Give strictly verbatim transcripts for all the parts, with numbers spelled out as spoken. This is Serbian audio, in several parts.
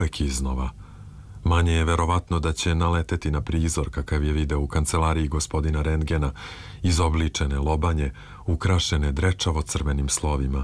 uvek iznova. Manje je verovatno da će naleteti na prizor kakav je video u kancelariji gospodina Rentgena, izobličene lobanje, ukrašene drečavo crvenim slovima.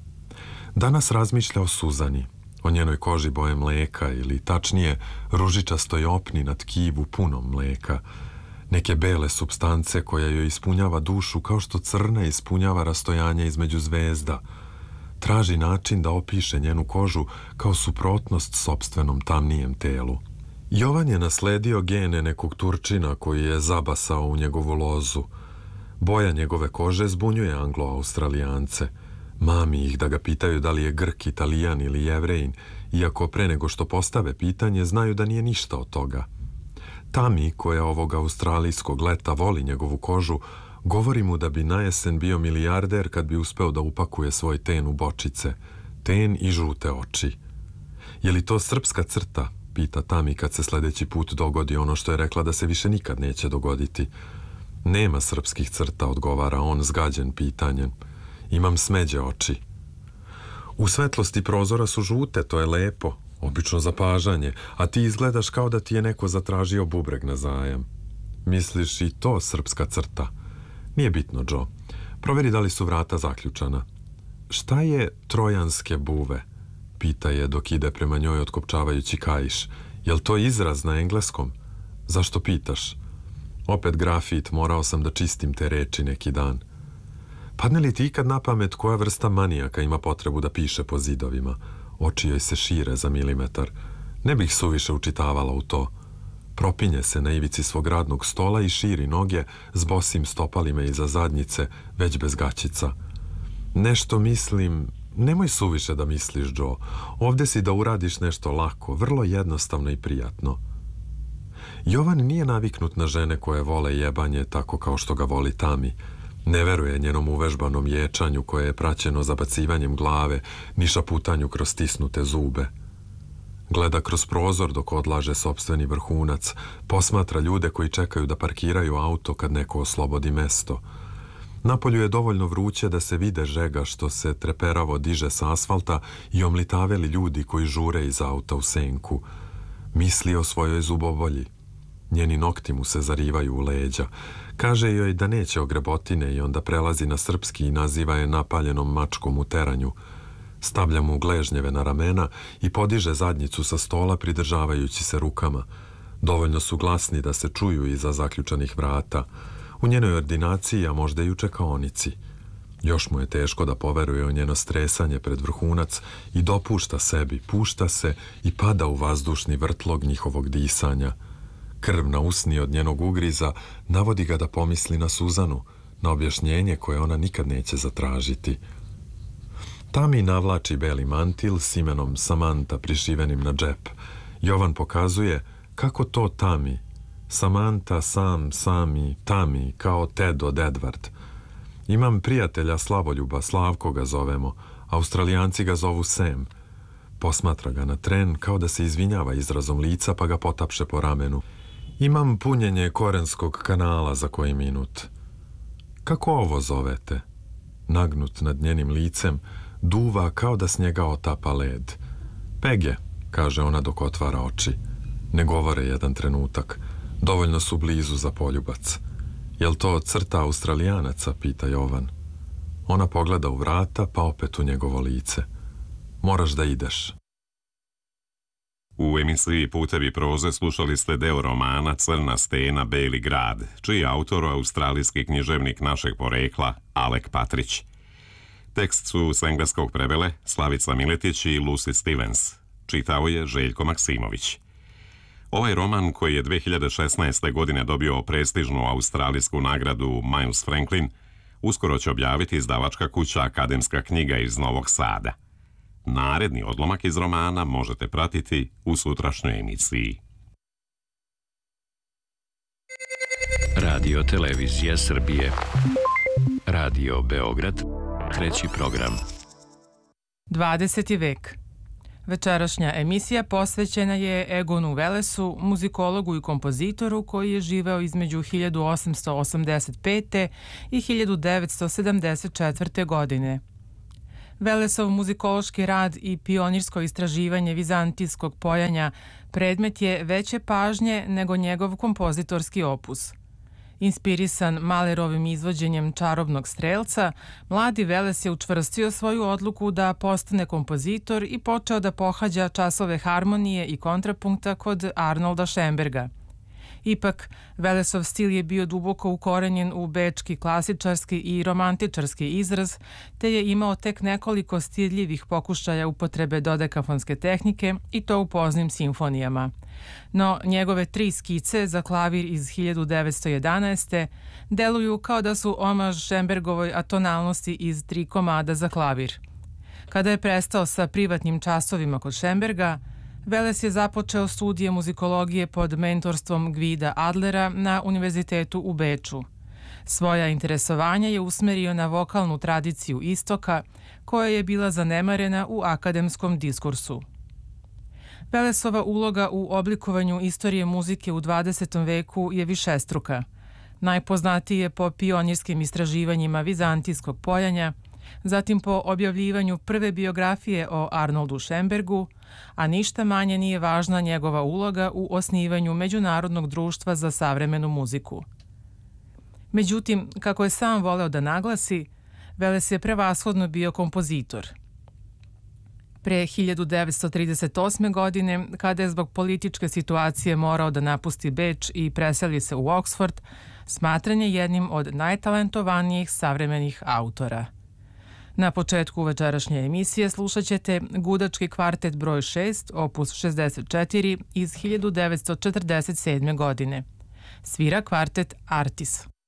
Danas razmišlja o Suzani, o njenoj koži boje mleka ili, tačnije, ružičastoj opni na tkivu punom mleka, neke bele supstance koja joj ispunjava dušu kao što crna ispunjava rastojanje između zvezda. Traži način da opiše njenu kožu kao suprotnost sopstvenom tamnijem telu. Jovan je nasledio gene nekog Turčina koji je zabasao u njegovu lozu. Boja njegove kože zbunjuje Anglo-Australijance. Mami ih da ga pitaju da li je Grk, Italijan ili Jevrejin, iako pre nego što postave pitanje znaju da nije ništa od toga. Tami, koja ovog australijskog leta voli njegovu kožu, govori mu da bi na jesen bio milijarder kad bi uspeo da upakuje svoj ten u bočice. Ten i žute oči. Je li to srpska crta? Pita Tami kad se sledeći put dogodi ono što je rekla da se više nikad neće dogoditi. Nema srpskih crta, odgovara on zgađen pitanjem. Imam smeđe oči. U svetlosti prozora su žute, to je lepo, obično zapažanje, a ti izgledaš kao da ti je neko zatražio bubreg na zajam. Misliš i to srpska crta? Nije bitno, Joe. Proveri da li su vrata zaključana. Šta je trojanske buve? Pita je dok ide prema njoj otkopčavajući kaiš. Jel to izraz na engleskom? Zašto pitaš? Opet grafit, morao sam da čistim te reči neki dan. Padne li ti ikad na pamet koja vrsta manijaka ima potrebu da piše po zidovima? Oči joj se šire za milimetar. Ne bih suviše učitavala u to. Propinje se na ivici svog radnog stola i širi noge s bosim stopalima iza zadnjice, već bez gaćica. Nešto mislim... Nemoj suviše da misliš, Joe. Ovde si da uradiš nešto lako, vrlo jednostavno i prijatno. Jovan nije naviknut na žene koje vole jebanje tako kao što ga voli Tami. Ne veruje njenom uvežbanom ječanju koje je praćeno zabacivanjem glave, ni šaputanju kroz stisnute zube. Gleda kroz prozor dok odlaže sopstveni vrhunac, posmatra ljude koji čekaju da parkiraju auto kad neko oslobodi mesto. Napolju je dovoljno vruće da se vide žega što se treperavo diže sa asfalta i omlitaveli ljudi koji žure iz auta u senku. Misli o svojoj zubobolji. Njeni nokti mu se zarivaju u leđa. Kaže joj da neće ogrebotine i onda prelazi na srpski i naziva je napaljenom mačkom u teranju. Stavlja mu gležnjeve na ramena i podiže zadnjicu sa stola pridržavajući se rukama. Dovoljno su glasni da se čuju iza zaključanih vrata. U njenoj ordinaciji, a možda i u čekaonici. Još mu je teško da poveruje o njeno stresanje pred vrhunac i dopušta sebi, pušta se i pada u vazdušni vrtlog njihovog disanja. Krv na usni od njenog ugriza navodi ga da pomisli na Suzanu, na objašnjenje koje ona nikad neće zatražiti. Tami navlači beli mantil s imenom Samantha prišivenim na džep. Jovan pokazuje kako to Tami. Samantha, Sam, Sami, Tami, kao Ted od Edward. Imam prijatelja Slavoljuba, Slavko ga zovemo, Australijanci ga zovu Sam. Posmatra ga na tren kao da se izvinjava izrazom lica pa ga potapše po ramenu. Imam punjenje korenskog kanala za koji minut. Kako ovo zovete? Nagnut nad njenim licem, duva kao da s njega otapa led. Pege, kaže ona dok otvara oči. Ne govore jedan trenutak. Dovoljno su blizu za poljubac. Jel to crta Australijanaca, pita Jovan. Ona pogleda u vrata, pa opet u njegovo lice. Moraš da ideš. U emisiji Putevi proze slušali ste deo romana Crna stena, beli grad, čiji je autor australijski književnik našeg porekla Alek Patrić. Tekst su s engleskog prevele Slavica Miletić i Lucy Stevens. Čitao je Željko Maksimović. Ovaj roman, koji je dve hiljade šesnaeste. godine dobio prestižnu australijsku nagradu Miles Franklin, uskoro će objaviti izdavačka kuća Akademska knjiga iz Novog Sada. Naredni odlomak iz romana možete pratiti u sutrašnjoj emisiji. Radio Televizija Srbije. Radio Beograd. Treći program. dvadeseti vek. Večerašnja emisija posvećena je Egonu Velesu, muzikologu i kompozitoru koji je živeo između hiljadu osamsto osamdeset pete. i hiljadu devetsto sedamdeset četvrte. godine. Velesov muzikološki rad i pionirsko istraživanje vizantijskog pojanja predmet je veće pažnje nego njegov kompozitorski opus. Inspirisan Mahlerovim izvođenjem Čarobnog strelca, mladi Veles je učvrstio svoju odluku da postane kompozitor i počeo da pohađa časove harmonije i kontrapunkta kod Arnolda Schönberga. Ipak, Velesov stil je bio duboko ukorenjen u bečki klasičarski i romantičarski izraz, te je imao tek nekoliko stidljivih pokušaja upotrebe dodekafonske tehnike i to u poznim simfonijama. No, njegove tri skice za klavir iz hiljadu devetsto jedanaeste. deluju kao da su omaž Schönbergovoj atonalnosti iz tri komada za klavir. Kada je prestao sa privatnim časovima kod Schönberga, Veles je započeo studije muzikologije pod mentorstvom Gvida Adlera na Univerzitetu u Beču. Svoja interesovanja je usmerio na vokalnu tradiciju Istoka, koja je bila zanemarena u akademskom diskursu. Velesova uloga u oblikovanju istorije muzike u dvadesetom veku je višestruka. Najpoznatiji je po pionirskim istraživanjima vizantijskog pojanja, zatim po objavljivanju prve biografije o Arnoldu Schönbergu, a ništa manje nije važna njegova uloga u osnivanju Međunarodnog društva za savremenu muziku. Međutim, kako je sam voleo da naglasi, Veles je prevashodno bio kompozitor. Pre hiljadu devetsto trideset osme. godine, kada je zbog političke situacije morao da napusti Beč i preseli se u Oxford, smatran je jednim od najtalentovanijih savremenih autora. Na početku večerašnje emisije slušat ćete gudački kvartet broj šest, opus šezdeset četiri iz hiljadu devetsto četrdeset sedme. godine. Svira kvartet Artis.